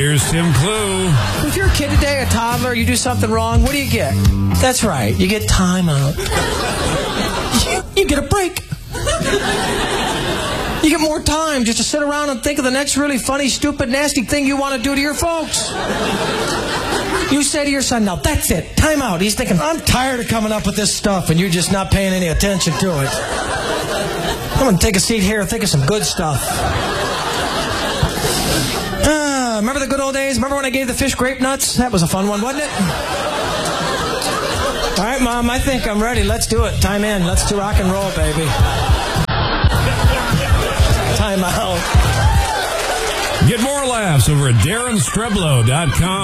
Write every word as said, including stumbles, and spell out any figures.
Here's Tim Clue. If you're a kid today, a toddler, you do something wrong, what do you get? That's right, you get time out. You get a break. You get more time just to sit around and think of the next really funny, stupid, nasty thing you want to do to your folks. You say to your son, now that's it, time out. He's thinking, I'm tired of coming up with this stuff, and you're just not paying any attention to it. I'm going to take a seat here and think of some good stuff. Uh, remember the good old days? Remember when I gave the fish grape nuts? That was a fun one, wasn't it? All right, Mom, I think I'm ready. Let's do it. Time in. Let's do rock and roll, baby. Time out. Get more laughs over at Darren Streblow dot com.